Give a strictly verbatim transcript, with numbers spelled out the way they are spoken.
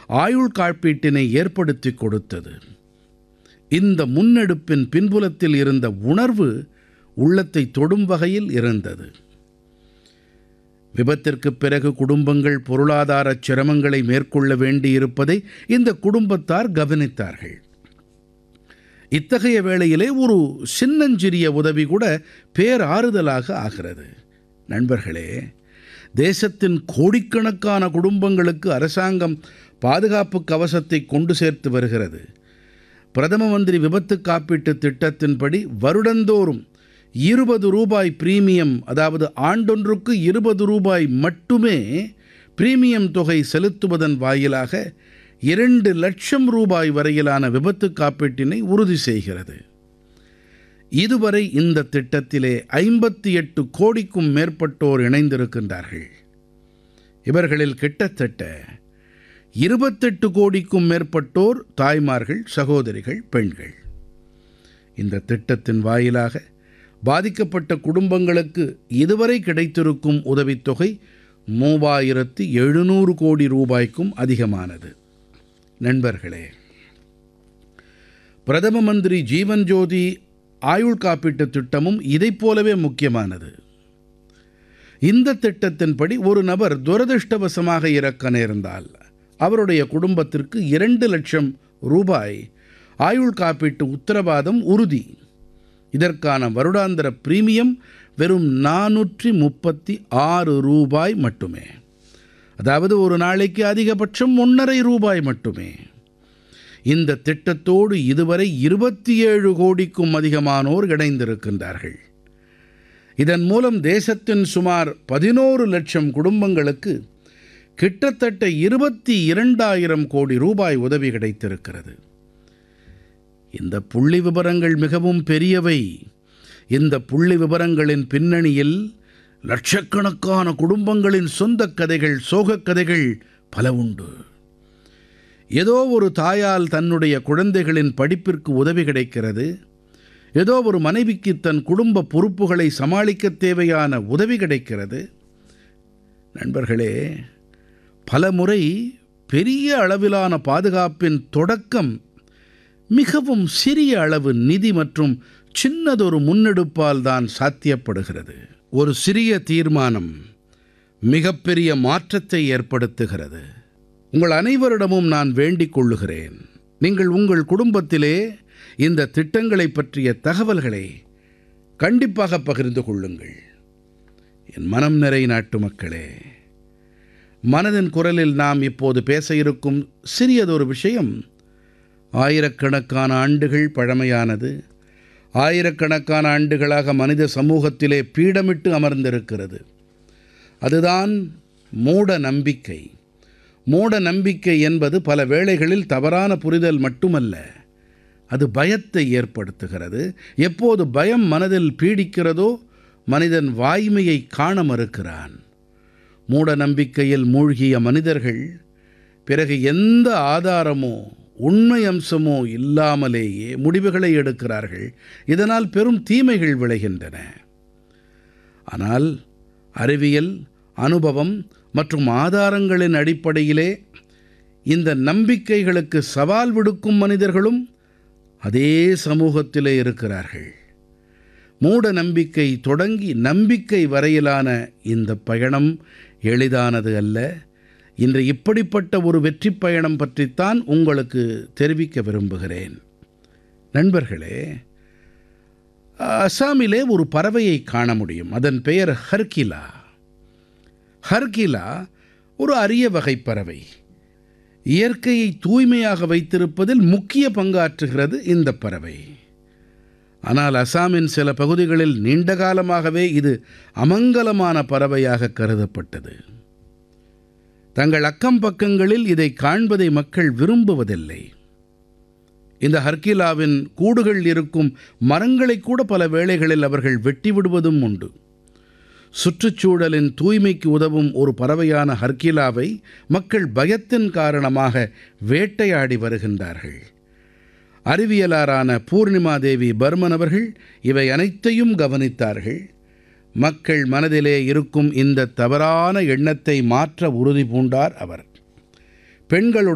ஆயுள் காப்பீட்டினை ஏற்படுத்திக் கொடுத்தது. இந்த முன்னெடுப்பின் பின்புலத்தில் இருந்த உணர்வு உள்ளத்தை தொடும் வகையில் இருந்தது. விபத்திற்குப் பிறகு குடும்பங்கள் பொருளாதார சிரமங்களை மேற்கொள்ள வேண்டியிருப்பதை இந்த குடும்பத்தார் கவனித்தார்கள். இத்தகைய வேளையிலே ஒரு சின்னஞ்சிறிய உதவி கூட பேராறுதலாக ஆகிறது. நண்பர்களே, தேசத்தின் கோடிக்கணக்கான குடும்பங்களுக்கு அரசாங்கம் பாதுகாப்பு கவசத்தை கொண்டு சேர்த்து வருகிறது. பிரதம மந்திரி விபத்து காப்பீட்டு திட்டத்தின்படி வருடந்தோறும் இருபது ரூபாய் பிரீமியம், அதாவது ஆண்டொன்றுக்கு இருபது ரூபாய் மட்டுமே பிரீமியம் தொகை செலுத்துவதன் வாயிலாக இரண்டு லட்சம் ரூபாய் வரையிலான விபத்து காப்பீட்டினை உறுதி செய்கிறது. இதுவரை இந்த திட்டத்திலே ஐம்பத்தி எட்டு கோடிக்கும் மேற்பட்டோர் இணைந்திருக்கின்றார்கள். இவர்களில் கிட்டத்தட்ட இருபத்தெட்டு கோடிக்கும் மேற்பட்டோர் தாய்மார்கள், சகோதரிகள், பெண்கள். இந்த திட்டத்தின் வாயிலாக பாதிக்கப்பட்ட குடும்பங்களுக்கு இதுவரை கிடைத்திருக்கும் உதவித்தொகை மூவாயிரத்து எழுநூறு கோடி ரூபாய்க்கும் அதிகமானது. நண்பர்களே, பிரதம மந்திரி ஜீவன் ஜோதி ஆயுள் காப்பீட்டுத் திட்டமும் இதைப் போலவே முக்கியமானது. இந்த திட்டத்தின்படி ஒரு நபர் துரதிர்ஷ்டவசமாக இறக்க நேர்ந்தால் அவருடைய குடும்பத்திற்கு இரண்டு லட்சம் ரூபாய் ஆயுள் காப்பீட்டு உத்தரவாதம் உறுதி. இதற்கான வருடாந்திர பிரீமியம் வெறும் நானூற்றி முப்பத்தி ஆறு ரூபாய் மட்டுமே. அதாவது ஒரு நாளைக்கு அதிகபட்சம் ஒன்றரை ரூபாய் மட்டுமே. இந்த திட்டத்தோடு இதுவரை இருபத்தி ஏழு கோடிக்கும் அதிகமானோர் இணைந்திருக்கின்றார்கள். இதன் மூலம் தேசத்தின் சுமார் பதினோரு லட்சம் குடும்பங்களுக்கு கிட்டத்தட்ட இருபத்தி இரண்டாயிரம் கோடி ரூபாய் உதவி கிடைத்திருக்கிறது. இந்த புள்ளி விவரங்கள் மிகவும் பெரியவை. இந்த புள்ளி விவரங்களின் பின்னணியில் லட்சக்கணக்கான குடும்பங்களின் சொந்தக் கதைகள், சோகக் கதைகள் பல உண்டு. ஏதோ ஒரு தாயால் தன்னுடைய குழந்தைகளின் படிப்பிற்கு உதவி கிடைக்கிறது. ஏதோ ஒரு மனைவிக்கு தன் குடும்ப பொறுப்புகளை சமாளிக்க தேவையான உதவி கிடைக்கிறது. நண்பர்களே, பல முறை பெரிய அளவிலான பாதுகாப்பின் தொடக்கம் மிகவும் சிறிய அளவு நிதி மற்றும் சின்னதொரு முன்னெடுப்பால் தான் சாத்தியப்படுகிறது. ஒரு சிறிய தீர்மானம் மிகப்பெரிய மாற்றத்தை ஏற்படுத்துகிறது. உங்கள் அனைவரிடமும் நான் வேண்டிக் கொள்ளுகிறேன், நீங்கள் உங்கள் குடும்பத்திலே இந்த திட்டங்களை பற்றிய தகவல்களை கண்டிப்பாக பகிர்ந்து கொள்ளுங்கள். என் மனம் நிறை நாட்டுமக்களே, மனதின் குரலில் நாம் இப்போது பேச இருக்கும் சிறியதொரு விஷயம் ஆயிரக்கணக்கான ஆண்டுகள் பழமையானது. ஆயிரக்கணக்கான ஆண்டுகளாக மனித சமூகத்திலே பீடமிட்டு அமர்ந்திருக்கிறது. அதுதான் மூட நம்பிக்கை. மூட நம்பிக்கை என்பது பல வேளைகளில் தவறான புரிதல் மட்டுமல்ல, அது பயத்தை ஏற்படுத்துகிறது. எப்போது பயம் மனதில் பீடிக்கிறதோ மனிதன் வாய்மையை காண மறுக்கிறான். மூட நம்பிக்கையில் மூழ்கிய மனிதர்கள் பிறகு எந்த ஆதாரமோ உண்மை அம்சமோ இல்லாமலேயே முடிவுகளை எடுக்கிறார்கள். இதனால் பெரும் தீமைகள் விளைகின்றன. ஆனால் அறிவியல், அனுபவம் மற்றும் ஆதாரங்களின் அடிப்படையிலே இந்த நம்பிக்கைகளுக்கு சவால் விடுக்கும் மனிதர்களும் அதே சமூகத்திலே இருக்கிறார்கள். மூட நம்பிக்கை தொடங்கி நம்பிக்கை வரையிலான இந்த பயணம் எளிதானது அல்ல. இன்று இப்படிப்பட்ட ஒரு வெற்றி பயணம் பற்றித்தான் உங்களுக்கு தெரிவிக்க விரும்புகிறேன். நண்பர்களே, அசாமிலே ஒரு பறவையை காண முடியும். அதன் பெயர் ஹர்கிலா. ஹர்கிலா ஒரு அரிய வகை பறவை. இயற்கையை தூய்மையாக வைத்திருப்பதில் முக்கிய பங்காற்றுகிறது இந்த பறவை. ஆனால் அசாமின் சில பகுதிகளில் நீண்ட காலமாகவே இது அமங்கலமான பறவையாக கருதப்பட்டது. தங்கள் அக்கம் பக்கங்களில் இதை காண்பதை மக்கள் விரும்புவதில்லை. இந்த ஹர்கிலாவின் கூடுகள் இருக்கும் மரங்களை கூட பல வேளைகளில் அவர்கள் வெட்டி விடுவதும் உண்டு. சுற்றுச்சூழலின் தூய்மைக்கு உதவும் ஒரு பறவையான ஹர்கிலாவை மக்கள் பயத்தின் காரணமாக வேட்டையாடி வருகின்றார்கள். அறிவியலாரான பூர்ணிமா தேவி பர்மன் அவர்கள் இவை அனைத்தையும் கவனித்தார்கள். மக்கள் மனதிலே இருக்கும் இந்த தவறான எண்ணத்தை மாற்ற உறுதி பூண்டார் அவர். பெண்களுடைய